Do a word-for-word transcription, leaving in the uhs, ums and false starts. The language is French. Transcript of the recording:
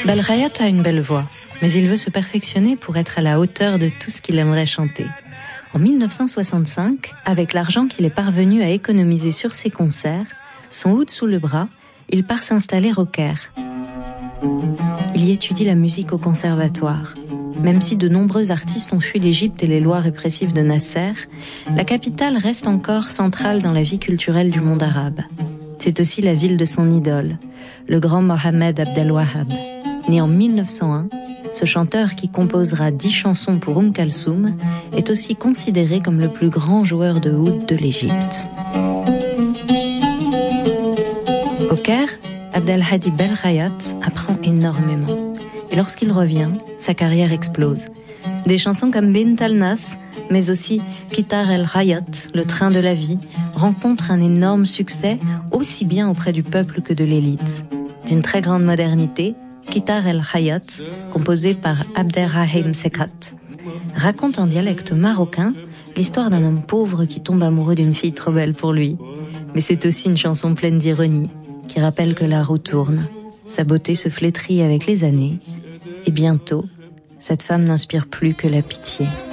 Belkhayat a une belle voix, mais il veut se perfectionner pour être à la hauteur de tout ce qu'il aimerait chanter. En mille neuf cent soixante-cinq, avec l'argent qu'il est parvenu à économiser sur ses concerts, son oud sous le bras, il part s'installer au Caire. Il y étudie la musique au conservatoire. Même si de nombreux artistes ont fui l'Égypte et les lois répressives de Nasser, la capitale reste encore centrale dans la vie culturelle du monde arabe. C'est aussi la ville de son idole, le grand Mohamed Abdel Wahab. Né en mille neuf cent un, ce chanteur qui composera dix chansons pour Oum Kalsoum est aussi considéré comme le plus grand joueur de oud de l'Égypte. Au Caire, Abdelhadi Belkhayat apprend énormément. Et lorsqu'il revient, sa carrière explose. Des chansons comme Bint al-Nas, mais aussi Qitar el-Hayat, le train de la vie, rencontrent un énorme succès, aussi bien auprès du peuple que de l'élite. D'une très grande modernité, Qitar el-Hayat, composé par Abderrahim Sekrat, raconte en dialecte marocain l'histoire d'un homme pauvre qui tombe amoureux d'une fille trop belle pour lui. Mais c'est aussi une chanson pleine d'ironie, qui rappelle que la roue tourne. Sa beauté se flétrit avec les années, et bientôt, cette femme n'inspire plus que la pitié.